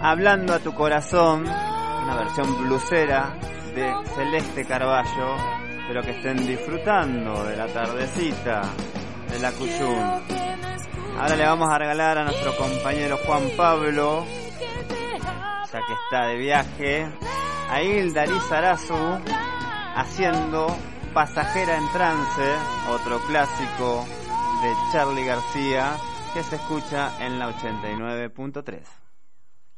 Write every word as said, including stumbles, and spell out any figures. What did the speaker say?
Hablando a tu corazón, una versión blusera de Celeste Carballo. Espero que estén disfrutando de la tardecita de la Cuyún. Ahora le vamos a regalar a nuestro compañero Juan Pablo, ya que está de viaje, a Hilda Lizarazu haciendo Pasajera en Trance, otro clásico de Charly García que se escucha en la ochenta y nueve punto tres.